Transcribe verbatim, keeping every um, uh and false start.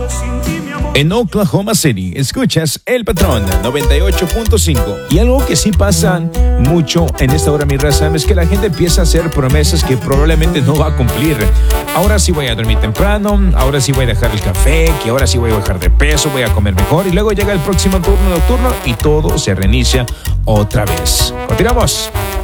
En Oklahoma City, escuchas El Patrón noventa y ocho punto cinco. Y algo que sí pasa mucho en esta hora, mi raza, es que la gente empieza a hacer promesas que probablemente no va a cumplir. Ahora sí voy a dormir temprano, ahora sí voy a dejar el café, que ahora sí voy a bajar de peso, voy a comer mejor. Y luego llega el próximo turno nocturno y todo se reinicia otra vez. Continuamos.